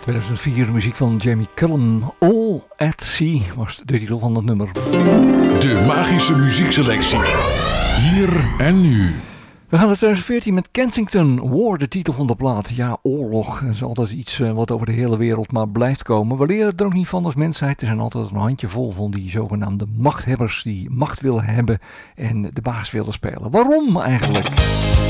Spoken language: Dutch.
2004, muziek van Jamie Cullum. All at Sea was de titel van het nummer. De magische muziekselectie. Hier en nu. We gaan naar 2014 met Kensington War, de titel van de plaat. Ja, oorlog. Dat is altijd iets wat over de hele wereld maar blijft komen. We leren er ook niet van als mensheid. Er zijn altijd een handjevol van die zogenaamde machthebbers die macht willen hebben en de baas willen spelen. Waarom eigenlijk?